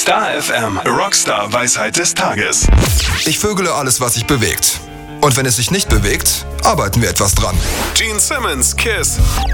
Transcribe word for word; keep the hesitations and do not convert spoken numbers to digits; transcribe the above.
Star F M Rockstar Weisheit des Tages. Ich vögele alles, was sich bewegt. Und wenn es sich nicht bewegt, arbeiten wir etwas dran. Gene Simmons, Kiss.